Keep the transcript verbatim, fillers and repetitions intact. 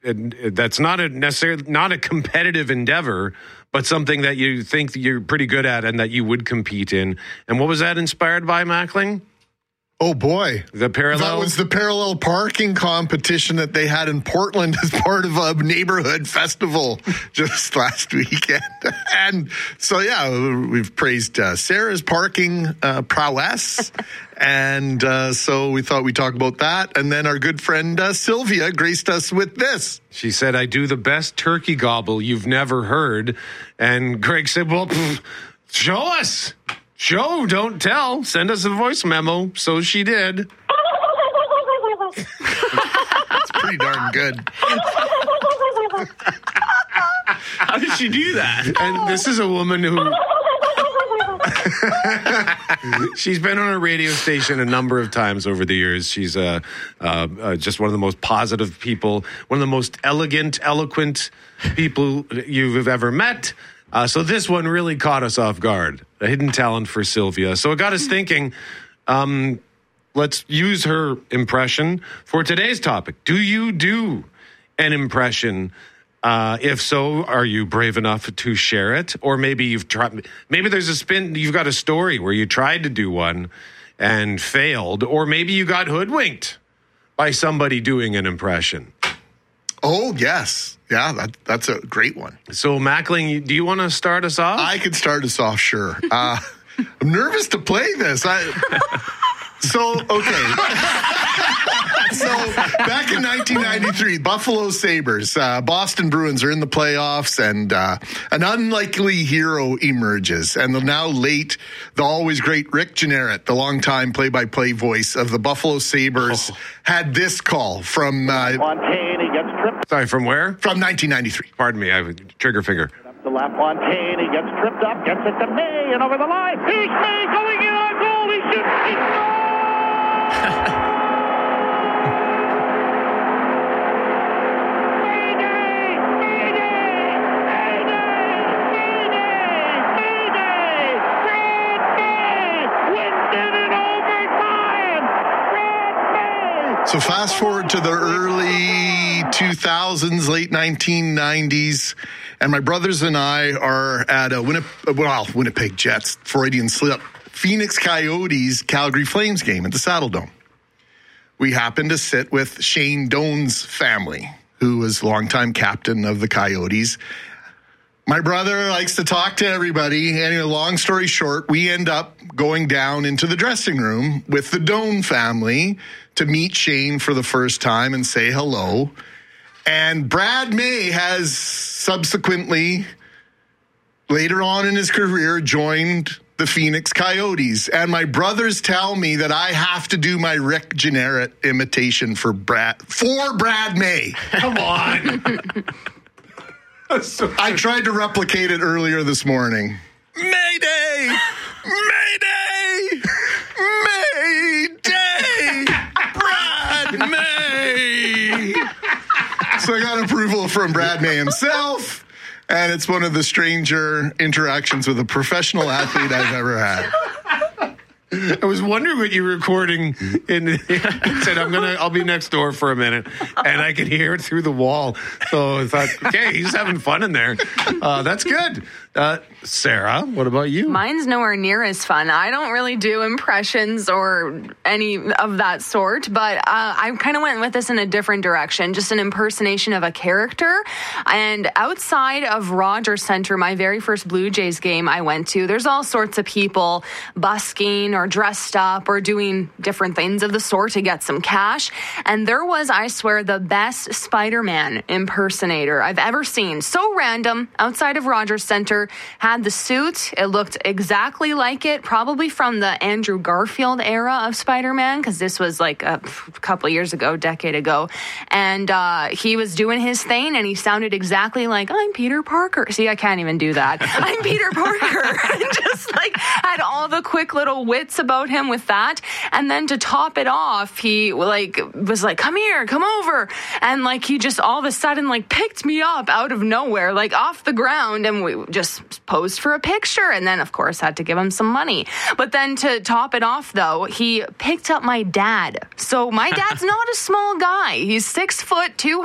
that's not a necessarily not a competitive endeavor, but something that you think that you're pretty good at and that you would compete in. And what was that inspired by, Mackling? Oh, boy. The parallel? That was the parallel parking competition that they had in Portland as part of a neighborhood festival just last weekend. And so, yeah, we've praised uh, Sarah's parking uh, prowess. And uh, so we thought we'd talk about that. And then our good friend uh, Sylvia graced us with this. She said, I do the best turkey gobble you've never heard. And Greg said, well, pff, show us. Show, don't tell. Send us a voice memo. So she did. It's pretty darn good. How did she do that? And this is a woman who... She's been on a radio station a number of times over the years. She's uh, uh, uh, just one of the most positive people, one of the most elegant, eloquent people you've ever met. Uh, so this one really caught us off guard. A hidden talent for Sylvia. So it got us thinking, um, let's use her impression for today's topic. Do you do an impression? Uh, if so, are you brave enough to share it? Or maybe you've tried, maybe there's a spin, you've got a story where you tried to do one and failed, or maybe you got hoodwinked by somebody doing an impression. Oh, yes. Yeah, that, that's a great one. So, Mackling, do you want to start us off? I could start us off, sure. Uh, I'm nervous to play this. I, so, okay. So, back in nineteen ninety-three, Buffalo Sabres, uh, Boston Bruins are in the playoffs, and uh, an unlikely hero emerges. And the now late, the always great Rick Jeanneret, the longtime play-by-play voice of the Buffalo Sabres, oh. had this call from... Uh, Fontaine, he gets tripped. Sorry, from where? From nineteen ninety-three. Pardon me, I have a trigger finger. To LaFontaine, he gets tripped up, gets it to May, and over the line. Here's May going in on goal. He shoots. He scores! So fast forward to the early two thousands, late nineteen nineties, and my brothers and I are at a Winnipeg, well, Winnipeg Jets, Freudian slip, Phoenix Coyotes, Calgary Flames game at the Saddle Dome. We happened to sit with Shane Doan's family, who was longtime captain of the Coyotes. My brother likes to talk to everybody. Anyway, long story short, we end up going down into the dressing room with the Doan family to meet Shane for the first time and say hello. And Brad May has subsequently, later on in his career, joined the Phoenix Coyotes. And my brothers tell me that I have to do my Rick Jeanneret imitation for Brad, for Brad May. Come on. So I tried to replicate it earlier this morning. Mayday! Mayday! Mayday! Brad May! So I got approval from Brad May himself, and it's one of the stranger interactions with a professional athlete I've ever had. I was wondering what you were recording in. I said, I'm gonna, I'll be next door for a minute, and I could hear it through the wall. So I thought, okay, he's having fun in there. Uh, that's good. Uh, Sarah, what about you? Mine's nowhere near as fun. I don't really do impressions or any of that sort, but uh, I kind of went with this in a different direction, just an impersonation of a character. And outside of Rogers Centre, my very first Blue Jays game I went to, there's all sorts of people busking or dressed up or doing different things of the sort to get some cash. And there was, I swear, the best Spider-Man impersonator I've ever seen. So random, outside of Rogers Centre, had the suit. It looked exactly like it, probably from the Andrew Garfield era of Spider-Man, because this was like a couple of years ago, decade ago. And uh, he was doing his thing, and he sounded exactly like, I'm Peter Parker. See, I can't even do that. I'm Peter Parker. And just like had all the quick little wits about him with that. And then to top it off, he like was like, come here, come over. And like he just all of a sudden like picked me up out of nowhere, like off the ground, and we just posed for a picture, and then of course had to give him some money. But then to top it off though, he picked up my dad. So my dad's not a small guy. He's six foot two